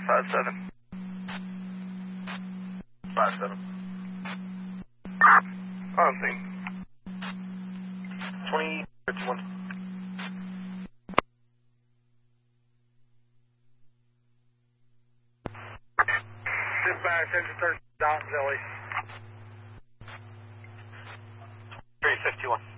57. 57. On scene. 2051. Dispatch, engine turn down, Zelly. 351.